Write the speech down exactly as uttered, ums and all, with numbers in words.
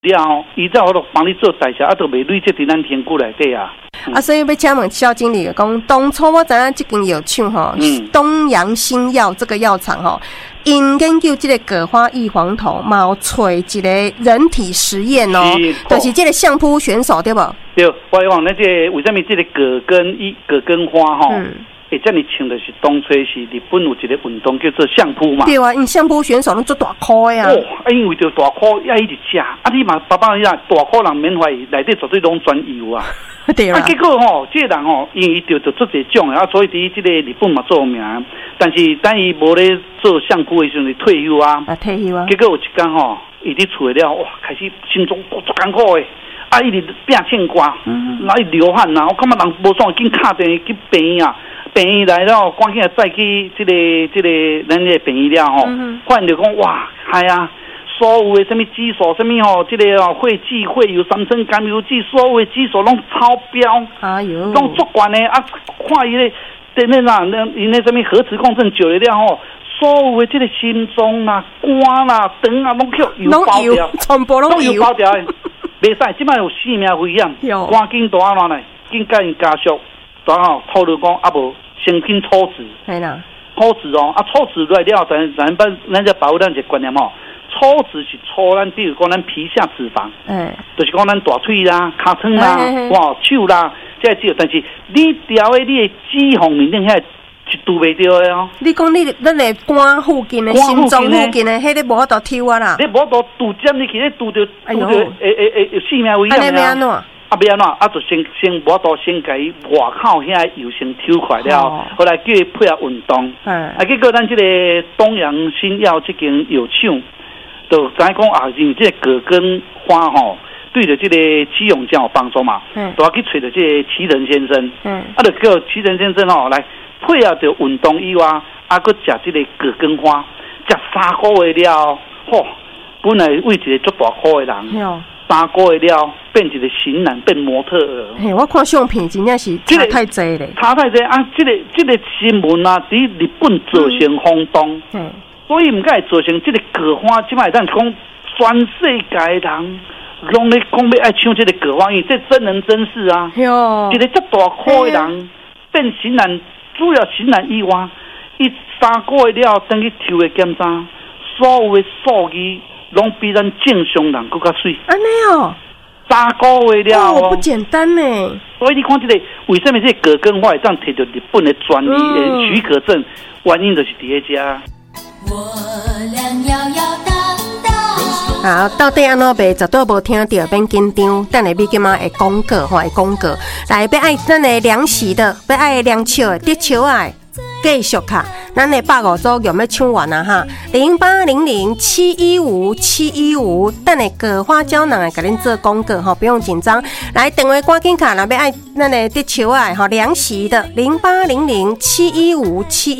了，伊再我都帮你做代销，啊，都未累积伫咱天股内底啊。 嗯、啊，所以要请问肖经理讲，当初我知影这间药厂吼，嗯、东洋新药这个药厂吼，因研究这个葛花异黄酮，嘛有做一个人体实验哦，就是这个相扑选手对不？ 对，我往那个为什么这个葛根一葛根花吼？嗯会这样穿就是当初是日本有一个运动叫做相扑嘛。对啊，因相扑选手拢做大箍的啊。 哦，啊，因为着大箍要一直食，啊，你嘛爸爸呀，大箍人免怀疑，内底绝对拢转油啊。 对啊。 啊，结果吼、哦，这个人吼、哦，因为伊着着做这种的啊，所以伫这个日本嘛做名。但是等伊无咧做相扑的时阵，退休啊。 啊，退休啊。 结果有一天吼，伊伫厝了，哇，开始心中足艰苦的。啊！一直拼欠瓜，然后伊流汗呐，我感觉人无爽，紧敲电去病院啊，病院来了，赶紧再去这个这个咱个病院了吼，发现就讲哇，系啊，所有的什么指数，什么吼，这个哦，会计会有三酸甘油酯，所有的指数拢超标，哎呦，拢足悬的啊！看伊咧，在那啦，那伊那什么核磁共振久了了吼。所有的这个心脏啦、肝啦、肠啊，拢去油包掉， 全部拢油包掉的。袂使，即摆有性命危险，赶紧大安怎呢？紧甲因家属，然后透露讲啊无，先紧抽脂， 系啦， 抽脂哦，啊抽脂来了，咱咱咱咱就保护咱一个观念吼，抽脂是抽咱，比如讲咱皮下脂肪，哎，就是讲咱大腿啦、骹腿啦、哇手啦，这只，但是你调的你的脂肪面顶遐。是拄袂着的哦。你讲你咱的肝附近的、心脏附近的，迄个无法度抽啊啦。 你无法度拄尖你去，你拄着拄着，诶诶诶，有性命危险啊！ 安尼要安怎？啊， 要安怎？啊，就先先无法度先甲伊外口遐油先抽快了，后来叫伊配合运动。啊，结果咱这个东洋新药这间药厂，就知讲啊，因为这个葛根花吼。对着这个肌溶浆有帮助嘛，嗯，都要去找着这个奇仁先生，嗯，啊，就叫奇仁先生吼来配合着运动以外，啊，搁食这个葛根花，食三个月了，吼，本来为一个足大块的人，三个月了变一个型男，变模特儿。 嘿，我看相片真正是差太济咧， 差太济啊！这个这个新闻啊，伫日本造成轰动，嗯，所以唔该造成这个葛花，即摆咱讲全世界人。拢咧讲要爱抢这个葛花，因为这真人真事啊！一个这大块的人变型男，主要型男以外，伊三个月了等去抽的检查，所有的数据拢比咱正常人更加水。 安尼哦， 三个月了哦，不简单呢。 所以你看这个，为什么这个葛根花会当摕到日本的专利的许可证？原因就是伫咧遮。我俩摇摇荡。 好，到底安怎卖？绝对无听到，免紧张。等下咪今仔会广告，吼会广告。来，要爱咱的凉席的，要爱凉笑的，得笑爱。继续卡，咱的百五组有没有抢完啊？哈，零八零零七一五七一五，等下葛花胶囊来给恁做广告哈，不用紧张。来，电话赶紧卡，若要爱咱的得笑爱，吼凉席的零八零零七一五七